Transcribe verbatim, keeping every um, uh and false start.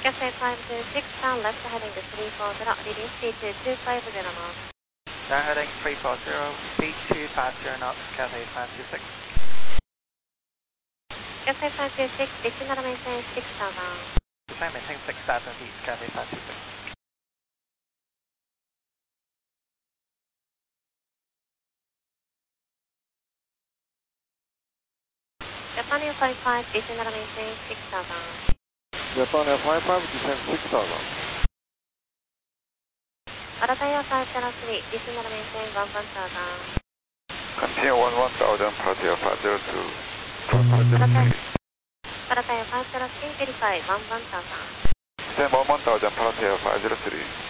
Cathay five two six, turn left heading to three four zero, release speed to two five zero knots. Now heading three four zero, speed two five zero knots, Cathay five two six. Cathay five two six, descend maintain six thousand. Descend maintain six thousand feet, Cathay five two six. Japan Air five five, descend maintain six thousand. Japan Air five five, descend six thousand. Alata Air five zero three, descend maintain one one thousand. Continue one one thousand, Alata Air five zero two. Alata Air five zero three, verify one one thousand. Descend one one thousand, Alata Air five zero three.